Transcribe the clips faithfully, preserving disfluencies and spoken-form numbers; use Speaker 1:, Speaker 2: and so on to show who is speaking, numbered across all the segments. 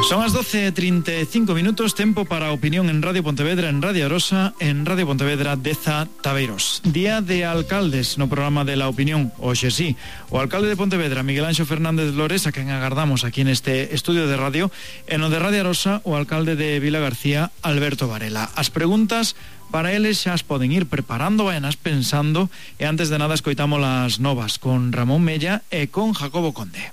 Speaker 1: Son as doce e trinta e cinco minutos, tempo para a opinión en Radio Pontevedra, en Radio Arosa, en Radio Pontevedra Deza Tabeiros. Día de alcaldes no programa de La Opinión, hoxe sí. O alcalde de Pontevedra, Miguel Anxo Fernández Lores, a quen agardamos aquí neste estudio de radio, e no de Radio Arosa, o alcalde de Vila García, Alberto Varela. As preguntas para eles xa as poden ir preparando, vayanas pensando, e antes de nada escoitamos as novas con Ramón Mella e con Jacobo Conde.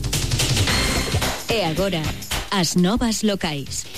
Speaker 2: E agora, as novas locais.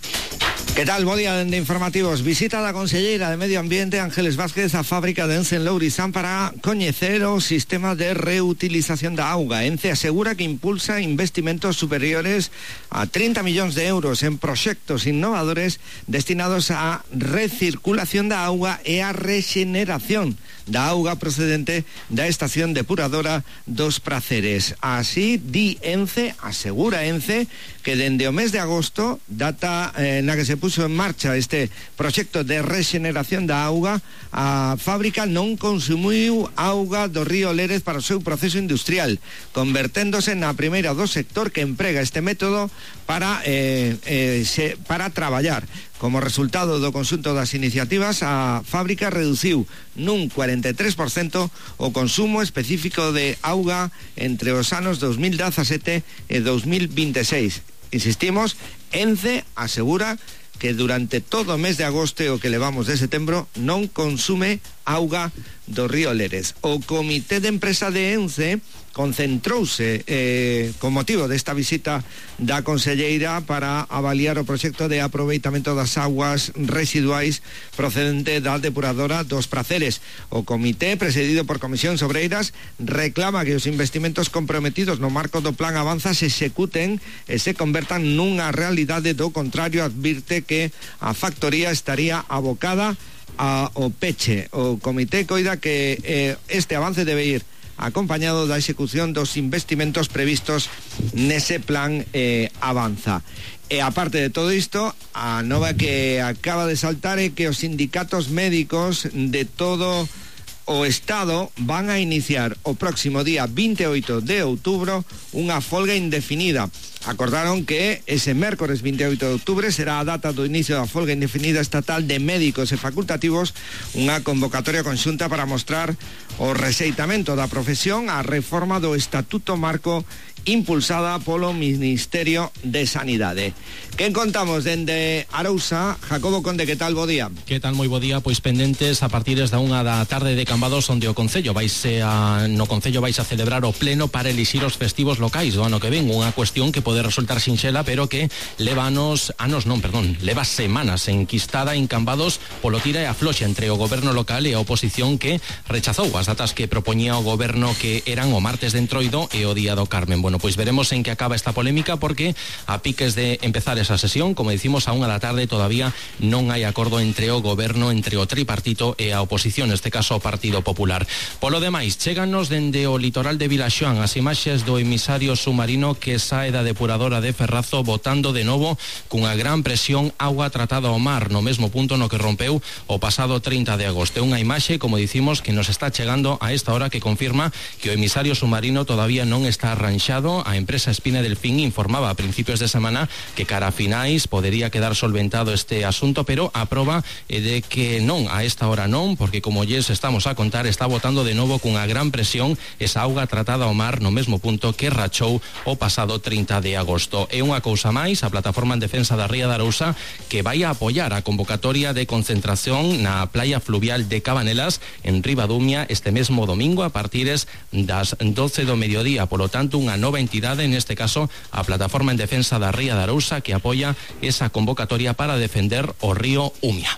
Speaker 3: Que tal? Bo día de informativos. Visita da conselleira de Medio Ambiente Ángeles Vázquez a fábrica de Ence en Lourizán para coñecer o sistema de reutilización da auga. Ence asegura que impulsa investimentos superiores a trinta millóns de euros en proxectos innovadores destinados á recirculación da auga e á rexeneración da auga procedente da estación depuradora dos Praceres. Así di Ence, asegura Ence, que dende o mes de agosto, data eh, na que se puso en marcha este proxecto de rexeneración da auga, a fábrica non consumiu auga do río Lérez para o seu proceso industrial, converténdose na primeira do sector que emprega este método para, eh, eh, se, para traballar. Como resultado do conxunto das iniciativas, a fábrica reduciu nun cuarenta e tres por cento o consumo específico de auga entre os anos dos mil dezasete e dos mil vinte e seis. Insistimos, Ence asegura que durante todo o mes de agosto e o que levamos de setembro non consume auga do río Lérez. O comité de empresa de Ence concentrouse eh, con motivo desta visita da conselleira para avaliar o proxecto de aproveitamento das aguas residuais procedente da depuradora dos Praceres. O comité, presidido por Comisións Obreiras, reclama que os investimentos comprometidos no marco do Plan Avanza se executen e se convertan nunha realidade. Do contrario, advirte que a factoría estaría abocada ao peche. O comité coida que eh, este avance debe ir acompañado da execución dos investimentos previstos nese plan eh, Avanza. E aparte de todo isto, a nova que acaba de saltar é que os sindicatos médicos de todo o Estado van a iniciar o próximo día vinte e oito de outubro unha folga indefinida. Acordaron que ese mércores vinte e oito de outubro será a data do inicio da folga indefinida estatal de médicos e facultativos, unha convocatoria conxunta para mostrar o rexeitamento da profesión á reforma do Estatuto Marco impulsada polo Ministerio de Sanidade. Que contamos dende Arousa? Jacobo Conde, que tal? Bo día.
Speaker 4: Que tal? Moi bo día. Pois pendentes a partir da unha da tarde de Cambados, onde o Concello vaise a, no Concello vais a celebrar o pleno para elixir os festivos locais do ano que ven. Unha cuestión que pode resultar sinxela, pero que leva anos, anos non, perdón, leva semanas enquistada en Cambados polo tira e afloxa entre o goberno local e a oposición, que rechazou as datas que propoñía o goberno, que eran o martes de Entroido e o día do Carmen. Bueno, pois veremos en que acaba esta polémica, porque a piques de empezar esa sesión, como dicimos, a unha da tarde todavía non hai acordo entre o goberno, entre o tripartito e a oposición, neste caso o Partido Popular. Polo demais, chéganos dende o litoral de Vilaxoán as imaxes do emisario submarino que sae da depuradora de Ferrazo botando de novo cunha gran presión auga tratada ao mar no mesmo punto no que rompeu o pasado trinta de agosto. Unha imaxe, como dicimos, que nos está chegando a esta hora, que confirma que o emisario submarino todavía non está arranxado. A empresa Espina Delfín informaba a principios de semana que cara a finais podería quedar solventado este asunto, pero a proba é de que non, a esta hora non, porque como lles estamos a contar, está botando de novo cunha gran presión esa auga tratada ao mar no mesmo punto que rachou o pasado trinta de agosto. E unha cousa máis, a Plataforma en Defensa da Ría de Arousa, que vai a apoiar a convocatoria de concentración na playa fluvial de Cabanelas en Ribadumia este mesmo domingo a partires das doce do mediodía. Polo tanto, unha nova entidade, neste caso a Plataforma en Defensa da Ría de Arousa, que apoia esa convocatoria para defender o río Umia.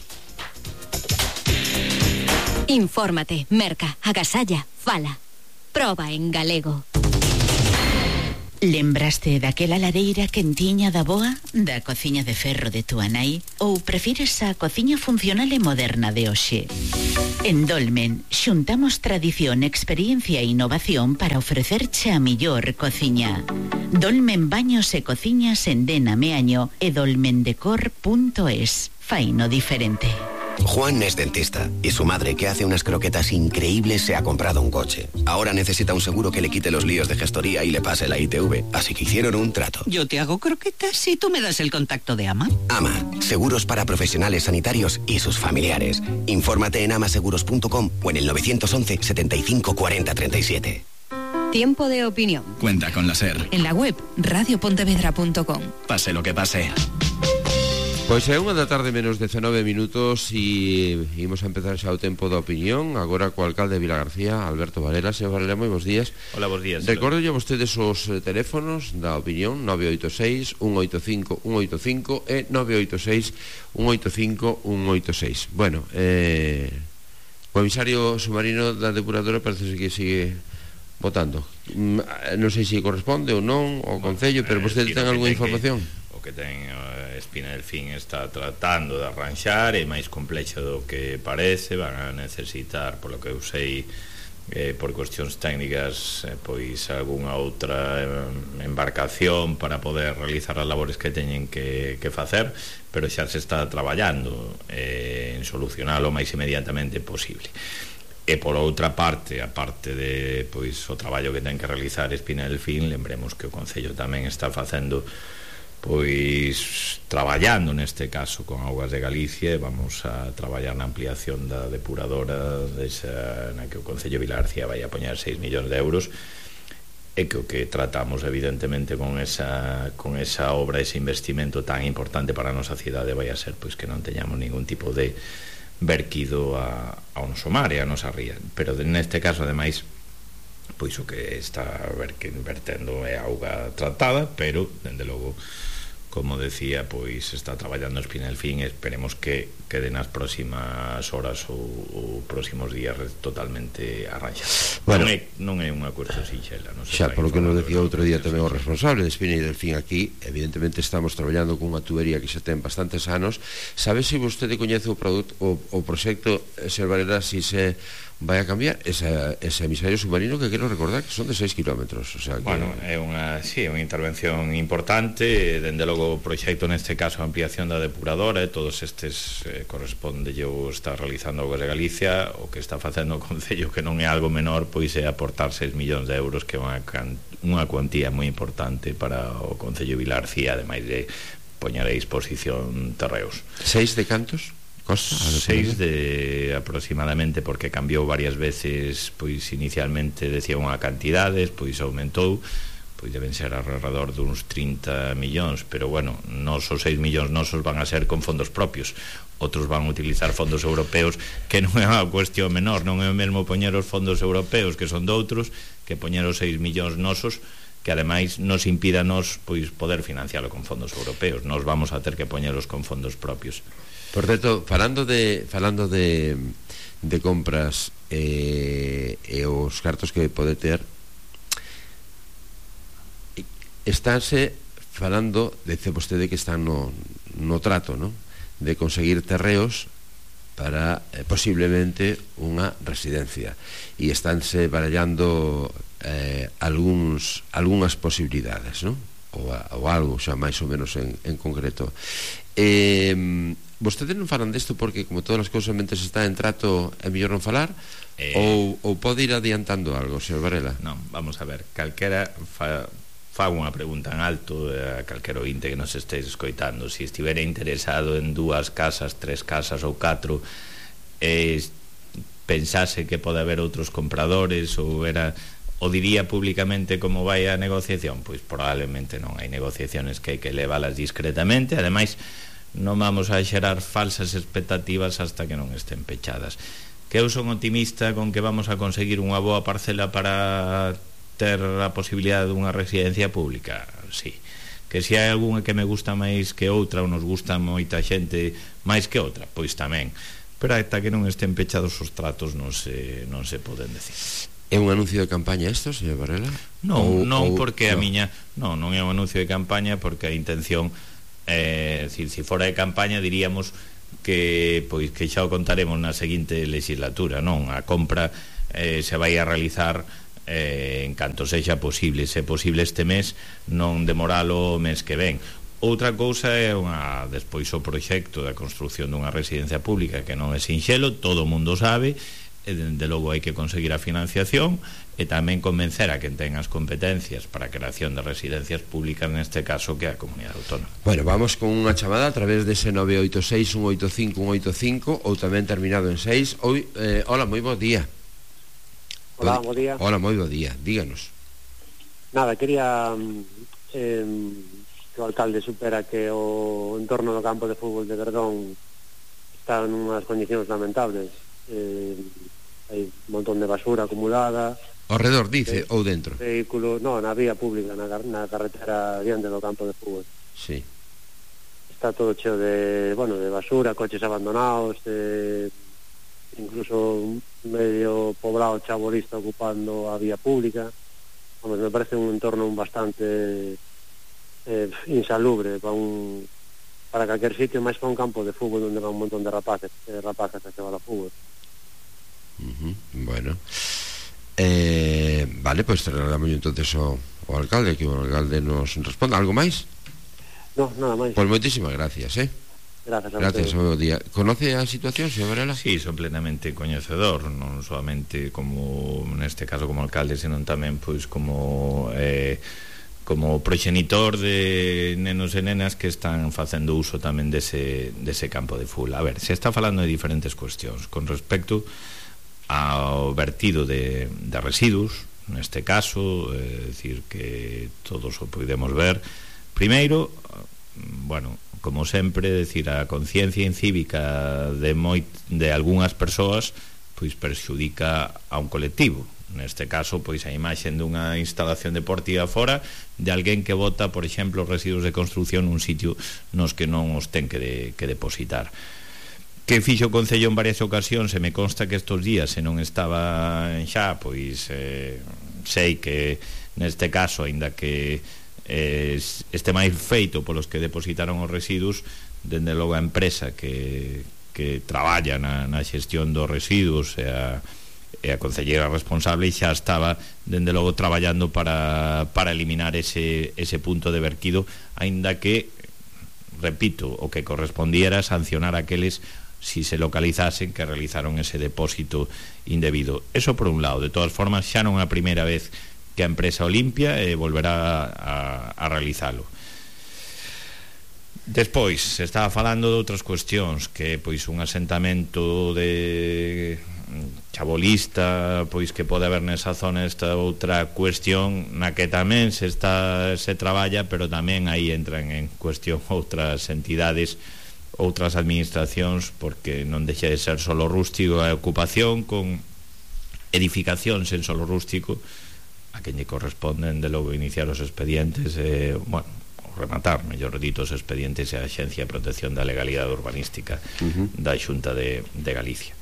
Speaker 2: Infórmate, merca, agasalla, fala. Proba en galego.
Speaker 5: Lembraste daquela lareira quentiña da boa, da cociña de ferro de túa nai, ou prefires a cociña funcional e moderna de hoxe? En Dolmen xuntamos tradición, experiencia e innovación para ofrecerche a millor cociña. Dolmen Baños e Cociñas en Dena Meaño e dolmendecor punto es. Faino diferente.
Speaker 6: Juan es dentista y su madre, que hace unas croquetas increíbles, se ha comprado un coche. Ahora necesita un seguro que le quite los líos de gestoría y le pase la I T V, así que hicieron un trato.
Speaker 7: Yo te hago croquetas y tú me das el contacto de Ama.
Speaker 6: Ama, seguros para profesionales sanitarios y sus familiares. Infórmate en amaseguros punto com o en el nueve once, setenta y cinco, cuarenta, treinta y siete.
Speaker 2: Tiempo de opinión.
Speaker 8: Cuenta con la SER.
Speaker 2: En la web radio pontevedra punto com.
Speaker 8: Pase lo que pase.
Speaker 9: Pois é unha da tarde menos dezenove minutos e imos a empezar xa o tempo da opinión agora co alcalde de Vilagarcía, Alberto Varela. Señor Varela, moi bons días.
Speaker 10: Hola, bons días.
Speaker 9: Recordo a vostedes os teléfonos da opinión nove oito seis, un oito cinco, un oito cinco e nove oito seis, un oito cinco, un oito seis. Bueno, eh, o emisario submarino da depuradora parece que sigue votando. Non sei se corresponde ou non ao Concello, pero vostede ten algunha información?
Speaker 10: Que ten a Espina del Fin está tratando de arranxar, é máis complexo do que parece. Van a necesitar, polo que eu sei, eh, por cuestións técnicas, eh, pois algunha outra eh, embarcación para poder realizar as labores que teñen que, que facer, pero xa se está traballando eh, en solucionalo o máis inmediatamente posible. E por outra parte, a parte de pois o traballo que ten que realizar Espina del Fin, lembremos que o Concello tamén está facendo pois traballando neste caso con Augas de Galicia. Vamos a traballar na ampliación da depuradora desa, na que o Concello de Vilagarcía vai a poñer seis millóns de euros, e que o que tratamos evidentemente con esa, con esa obra, ese investimento tan importante para a nosa cidade, vai a ser pois que non teñamos ningún tipo de verquido a, ao noso mar e a nosa ría. Pero neste caso, ademais, pois o que está vertendo é auga tratada, pero, dende logo, como decía, pois está traballando Espina del Fin e esperemos que quede nas próximas horas ou, ou próximos días totalmente arranxado. Bueno, non, é, non é unha cuestión sinxela. Non
Speaker 9: xa, polo que nos decía outro día tamén o responsable de Espina del Fin aquí, evidentemente estamos traballando con unha tubería que xa ten bastantes anos. Sabe se vostede coñece o, produto, o, o proxecto, señor Varela, si se vai a cambiar esa, ese emisario submarino, que quero recordar que son de seis kilómetros, o sea que...
Speaker 10: Bueno, é unha, sí, unha intervención importante. Dende logo o proxecto, neste caso a ampliación da depuradora, e todos estes eh, corresponde o está realizando Augas de Galicia. O que está facendo o Concello, que non é algo menor, pois é aportar seis millóns de euros, que é unha, unha cuantía moi importante para o Concello de Vilagarcía, ademais de poñer a disposición terreos.
Speaker 9: Seis de cantos?
Speaker 10: Costa, seis de aproximadamente, porque cambiou varias veces. Pois inicialmente decía unha cantidades, pois aumentou, pois deben ser alrededor duns trinta millóns, pero bueno, nos os seis millóns nosos van a ser con fondos propios, outros van a utilizar fondos europeos, que non é unha cuestión menor. Non é o mesmo poñer os fondos europeos, que son doutros, que poñer os seis millóns nosos, que ademais nos impida nos pois poder financialo con fondos europeos. Nos vamos a ter que poñelos con fondos propios.
Speaker 9: Por certo, falando de falando de, de compras eh, e os cartos que pode ter, estáse falando, dice vostede que están no, no trato, ¿no?, de conseguir terreos para eh, posiblemente unha residencia, e estánse barallando eh, algúns, algunhas posibilidades, ¿no?, ou, ou algo xa máis ou menos en, en concreto. Eh, vostedes non falan desto porque, como todas as cousas, mentre se está en trato, é mellor non falar, eh... ou, ou pode ir adiantando algo, señor Varela?
Speaker 10: Non, vamos a ver, calquera fa, fa unha pregunta en alto a calquera ointe que nos estéis escoitando. Se si estivera interesado en dúas casas, tres casas ou catro, e pensase que pode haber outros compradores, ou era... o diría públicamente como vai a negociación, pois probablemente non. Hai negociaciones que hai que leválas discretamente. Ademais, non vamos a xerar falsas expectativas hasta que non estén pechadas. Que eu son optimista con que vamos a conseguir unha boa parcela para ter a posibilidade dunha residencia pública, sí. Que se hai algunha que me gusta máis que outra, ou nos gusta moita xente máis que outra, pois tamén. Pero ata que non estén pechados os tratos non se, non se poden decir.
Speaker 9: É un anuncio de campaña isto, señor Varela?
Speaker 10: Non, ou, non, ou, porque no. a miña non, non é un anuncio de campaña, porque a intención é, decir, se fora de campaña diríamos que pois que xa o contaremos na seguinte legislatura, non? A compra eh, se vai a realizar eh, en canto sexa posible, se posible este mes, non demoralo o mes que ven. Outra cousa é unha despois o proxecto da construción dunha residencia pública que non é sinxelo, todo o mundo sabe, e dende logo hai que conseguir a financiación e tamén convencer a quen ten as competencias para a creación de residencias públicas, neste caso que é a Comunidade Autónoma.
Speaker 9: Bueno, vamos con unha chamada a través dese nove oito seis, un oito cinco, un oito cinco ou tamén terminado en seis. Oi, eh, hola, moi bo día.
Speaker 11: Hola, bo día.
Speaker 9: Hola, moi bo día, díganos.
Speaker 11: Nada, quería eh, que o alcalde supera que o entorno do campo de fútbol de Verdón está en unhas condicións lamentables. Eh, hai un montón de basura acumulada
Speaker 9: ao redor, dice,
Speaker 11: de,
Speaker 9: ou dentro?
Speaker 11: Vehículos, no, na vía pública, na, na carretera diante do campo de fútbol.
Speaker 9: Sí.
Speaker 11: Está todo cheo de, bueno, de basura, coches abandonados, de, incluso medio poblado chabolista ocupando a vía pública. Vamos, me parece un entorno bastante eh, insalubre para un para calquer sitio, máis para un campo de fútbol onde va un montón de rapaces, de rapaces a que va a fútbol.
Speaker 9: Uh-huh. Bueno, eh, vale, pois pues trasladamos entonces o, o alcalde, que o alcalde nos responda. Algo máis?
Speaker 11: No, nada máis.
Speaker 9: Pois pues moitísimas gracias, eh?
Speaker 11: Gracias a
Speaker 9: Gracias, o día. Conoce a situación, señor Varela?
Speaker 10: Sí, son plenamente coñecedor, non solamente como neste caso como alcalde, senón tamén pois como eh, como proxenitor de nenos e nenas que están facendo uso tamén dese, dese campo de fútbol. A ver, se está falando de diferentes cuestións con respecto ao vertido de, de residuos, neste caso, é dicir que todos o podemos ver. Primeiro, bueno, como sempre, decir, a conciencia incívica de moi, de algunhas persoas pois perxudica a un colectivo. Neste caso, pois a imaxe dunha instalación deportiva fora de alguén que bota, por exemplo, residuos de construción nun sitio nos que non os ten que, de, que depositar. Que fixo o Concello en varias ocasións, e me consta que estos días, se non estaba xa, pois eh, sei que neste caso, aínda que eh, este máis feito polos que depositaron os residuos, dende logo a empresa que, que traballa na, na xestión dos residuos e a, e a concelleira responsable xa estaba dende logo traballando para, para eliminar ese, ese punto de vertido, aínda que, repito, o que correspondiera sancionar a aqueles si se localizasen que realizaron ese depósito indebido. Eso por un lado. De todas formas, xa non é a primeira vez que a empresa o limpia e volverá a, a realizalo. Despois, se estaba falando de outras cuestións, que pois un asentamento de chabolista, pois que pode haber nesa zona, esta outra cuestión na que tamén se está se traballa, pero tamén aí entran en cuestión outras entidades, outras administracións, porque non deixa de ser solo rústico a ocupación con edificacións en solo rústico, a quen lle corresponden de logo iniciar os expedientes e, eh, bueno, rematar, mellor dito, os expedientes e a Axencia de Protección da Legalidade Urbanística uh-huh. da Xunta de, de Galicia.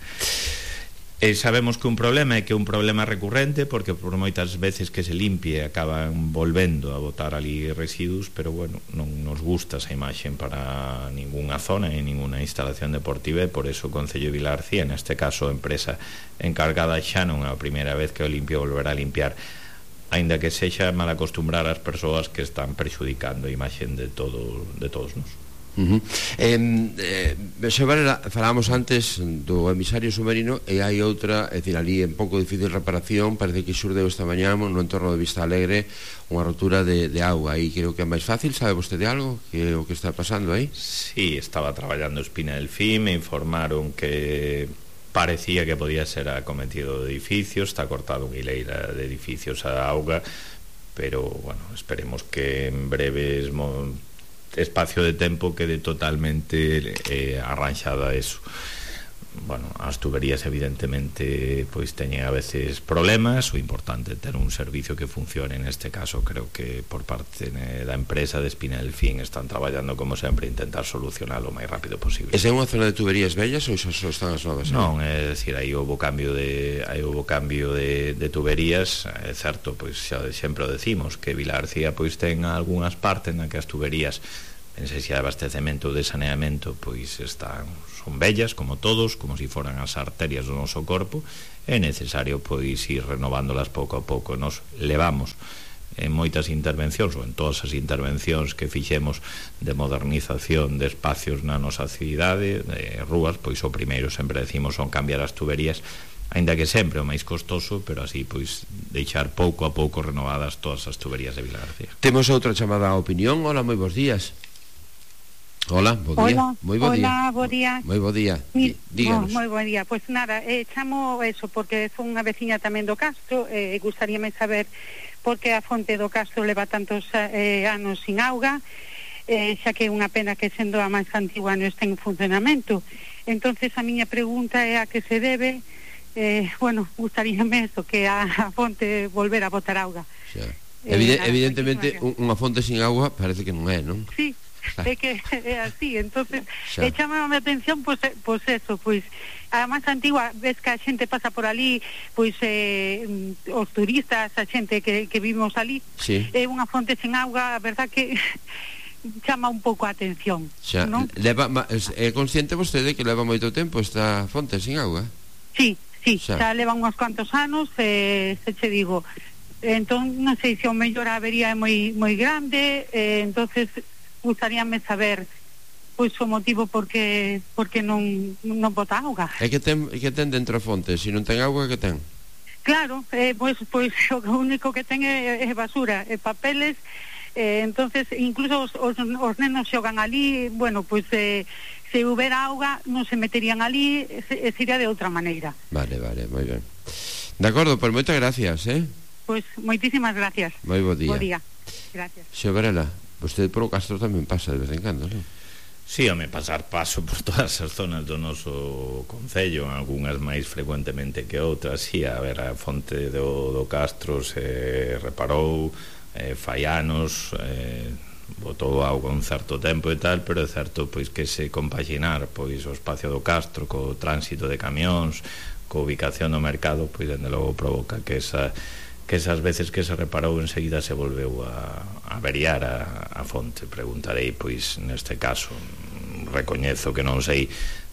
Speaker 10: E sabemos que un problema é que é un problema recurrente, porque por moitas veces que se limpie acaban volvendo a botar ali residuos, pero bueno, non nos gusta esa imaxe para ningunha zona e ninguna instalación deportiva, e por eso o Concello de Vilarcía, neste caso a empresa encargada, xa non é a primeira vez que o limpia, volverá a limpiar, aínda que sexa mal acostumbrar as persoas que están perxudicando a imaxe de, todo, de todos nós.
Speaker 9: Uh-huh. eh, eh, se Varela, falábamos antes do emisario submarino, e hai outra, é dicir, ali en pouco difícil reparación, parece que xurdeu esta mañá no entorno de Vista Alegre unha rotura de, de auga, e creo que é máis fácil. Sabe vostede algo que o que está pasando aí?
Speaker 10: Sí, estaba traballando Espina del Fin, me informaron que parecía que podía ser acometido de edificios, está cortado unha hileira de edificios a auga, pero bueno, esperemos que en breves espacio de tempo quede totalmente eh, arranxada eso. Bueno, as tuberías evidentemente pois teñen a veces problemas, o importante é ter un servicio que funcione. Neste caso creo que por parte eh, da empresa de Espina del Fin están traballando como sempre a intentar solucionar o máis rápido posible.
Speaker 9: Esa é unha zona de tuberías vellas ou xa só están as novas?
Speaker 10: Non, é dicir, aí houve cambio de aí houve cambio de, de tuberías, é certo, pois xa sempre o decimos que Vilarcía pois ten algunhas partes na que as tuberías en necesidade de abastecemento ou de saneamento pois están, son bellas como todos, como se si foran as arterias do noso corpo, é necesario pois ir renovándolas pouco a pouco. Nos levamos en moitas intervencións, ou en todas as intervencións que fixemos de modernización de espacios na nosa cidade, de rúas, pois o primeiro sempre decimos son cambiar as tuberías, aínda que sempre o máis costoso, pero así pois deixar pouco a pouco renovadas todas as tuberías de Vilagarcía.
Speaker 9: Temos outra chamada a opinión. Hola, moi bons días. Hola, bo día.
Speaker 12: Hola,
Speaker 9: moi bo
Speaker 12: hola,
Speaker 9: día.
Speaker 12: bo día.
Speaker 9: Moi bo día.
Speaker 12: Mi,
Speaker 9: Díganos.
Speaker 12: Moi bo día. Pois pues nada, eh, chamo eso porque fui unha veciña tamén do Castro, e eh, gustaríame saber por que a fonte do Castro leva tantos eh, anos sin auga, eh, xa que é unha pena que sendo a máis antigua non está en funcionamento. Entonces a miña pregunta é a que se debe, eh, bueno, gustaríame eso, que a, a fonte volver a botar auga.
Speaker 9: Xa.
Speaker 12: Eh,
Speaker 9: Evide,
Speaker 12: nada,
Speaker 9: evidentemente unha fonte sin agua parece que non é, non?
Speaker 12: Sí. É que é así, entonces
Speaker 9: xa.
Speaker 12: e chamame a atención, pois, pois eso, pois a máis antigua, ves que a xente pasa por ali, pois eh, os turistas, a xente que, que vimos ali,
Speaker 9: sí.
Speaker 12: É unha fonte sen auga, a verdad que chama un pouco a atención,
Speaker 9: xa.
Speaker 12: Non?
Speaker 9: Leva, é consciente vostede que leva moito tempo esta fonte sin auga?
Speaker 12: Sí, sí,
Speaker 9: xa,
Speaker 12: xa leva uns cuantos anos, eh, se che digo, entón non sei se o mellor a avería é moi, moi grande, eh, entonces gustaríame saber pois o motivo porque porque non non bota auga.
Speaker 9: E que ten, que ten dentro a fonte? Se non ten auga, que ten?
Speaker 12: Claro, eh, pois, pois o único que ten é, é basura, é papeles, eh, entonces incluso os, os, os nenos xogan ali, bueno, pois eh, se houbera auga non se meterían ali, se, sería de outra maneira.
Speaker 9: Vale, vale, moi ben. De acordo, pois moitas gracias, eh?
Speaker 12: Pois moitísimas gracias.
Speaker 9: Moi bo día.
Speaker 12: Bo día. Gracias.
Speaker 9: Xeo Varela, vostede por o Castro tamén pasa de vez en cando, non?
Speaker 10: Sí, home, pasar paso por todas as zonas do noso concello, algunhas máis frecuentemente que outras. Sí, a ver, a fonte do, do Castro se reparou, eh, fai anos, eh, botou auga un certo tempo e tal, pero é certo pois que se compaginar pois o espacio do Castro co tránsito de camións, co ubicación do mercado, pois dende logo provoca que esa que esas veces que se reparou enseguida se volveu a, a averiar a, a fonte. Preguntarei, pois, neste caso recoñezo que non sei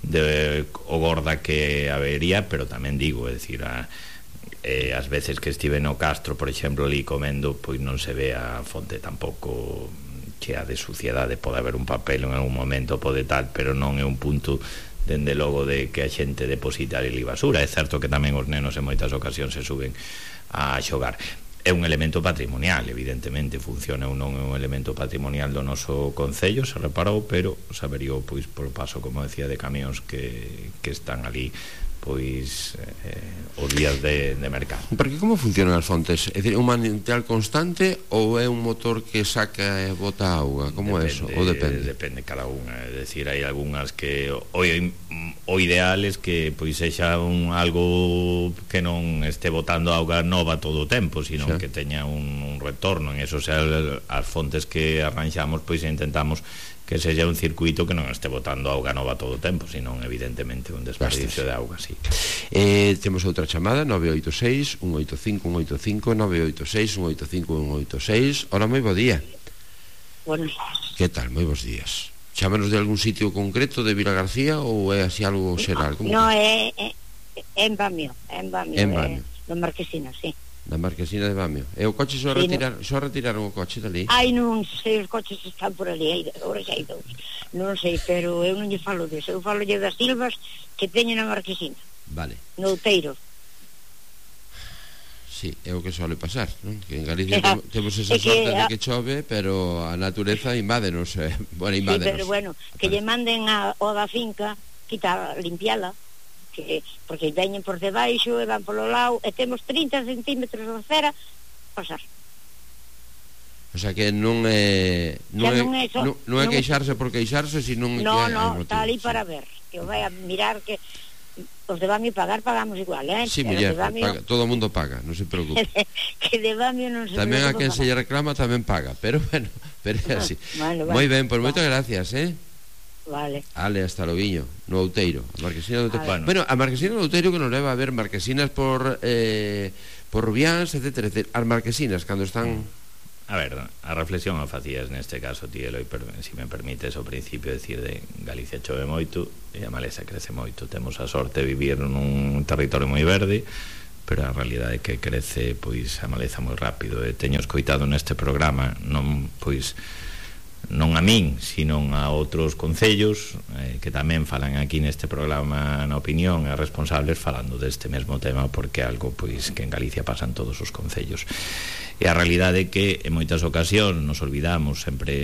Speaker 10: de o gorda que avería, pero tamén digo, é dicir, a, eh, as veces que estive no Castro, por exemplo, ali comendo, pois non se ve a fonte tampouco chea de suciedade. Pode haber un papel en algún momento, pode tal, pero non é un punto dende logo de que a xente deposita ali basura. É certo que tamén os nenos en moitas ocasións se suben a xogar. É un elemento patrimonial, evidentemente, funciona ou non é un elemento patrimonial do noso concello, se reparou, pero se averiou pois por paso, como decía, de camións que, que están ali pois eh, os días de, de mercado.
Speaker 9: Porque como funcionan as fontes? É dicir, un manantial constante ou é un motor que saca e bota auga? Como é eso? Ou depende?
Speaker 10: Depende cada unha, é dicir, hai algunhas que o, o ideal é que pois sexa un algo que non este botando auga nova todo o tempo, sino sí, que teña un, un retorno. En eso, sea, as fontes que arranxamos, pois intentamos que sexa un circuito que non este botando auga nova todo o tempo, senón evidentemente un desperdicio de auga, sí.
Speaker 9: Eh, temos outra chamada, nove oito seis, un oito cinco, un oito cinco, nove oito seis, un oito cinco, un oito seis. Hola, moi bo día.
Speaker 13: Buenos
Speaker 9: días. Que tal? Moi bons días. Chámanos de algún sitio concreto de Vilagarcía ou é así algo xeral?
Speaker 13: No, é, é, é en Bamio, é en Bamio,
Speaker 9: en Bamio.
Speaker 13: É, no Marquesina, sí.
Speaker 9: Na Marquesina de Bamio. E o coche só, sí, retirar, no... só retiraron o coche dali?
Speaker 13: Ai, non sei, os coches están por ali, hai, agora xa hai dous. Non sei, pero eu non lle falo deso. Eu falo lle das silvas que teñen na Marquesina.
Speaker 9: Vale.
Speaker 13: No Outeiro.
Speaker 9: Sí, é o que suele pasar, non? Que en Galicia temos, temos esa que, sorte de que chove, pero a natureza invádenos, eh, bueno, invádenos.
Speaker 13: Sí, pero bueno, que lle manden a, o da finca, quitar, limpiala, que, porque veñen por debaixo e van polo lado, e temos trinta centímetros de cera pasar.
Speaker 9: O sea que non é non,
Speaker 13: non
Speaker 9: é,
Speaker 13: é, so,
Speaker 9: non, non é queixarse por queixarse, sino
Speaker 13: no,
Speaker 9: que
Speaker 13: no,
Speaker 9: hai
Speaker 13: no,
Speaker 9: motivo,
Speaker 13: está ali
Speaker 9: sí,
Speaker 13: para ver, que o vai a mirar que os de Bamio pagar, pagamos igual, eh?
Speaker 9: Sí, muller,
Speaker 13: Bamio...
Speaker 9: paga, todo o mundo paga, non se preocupe.
Speaker 13: Que de Bamio non se
Speaker 9: tamén a quen se lle reclama tamén paga, pero bueno, pero é así.
Speaker 13: Vale, vale.
Speaker 9: Moi ben, pois moitas gracias, eh?
Speaker 13: Vale.
Speaker 9: Ale, hasta Loguiño, no Outeiro, a Marquesina do Outeiro.
Speaker 10: Bueno.
Speaker 9: bueno, a Marquesina do Outeiro que nos leva a ver marquesinas por eh, por Rubiáns, etcétera, etcétera. As marquesinas cando están...
Speaker 10: A ver, a reflexión a facías neste caso, ti, Eloi, se me permites, ao principio decir de Galicia chove moito e a maleza crece moito. Temos a sorte de vivir nun territorio moi verde, pero a realidade é que crece pois a maleza moi rápido. E teño escoitado neste programa non pois non a min, sino a outros concellos eh, que tamén falan aquí neste programa na opinión, a responsables falando deste mesmo tema, porque é algo pois que en Galicia pasan todos os concellos. E a realidade é que en moitas ocasións nos olvidamos sempre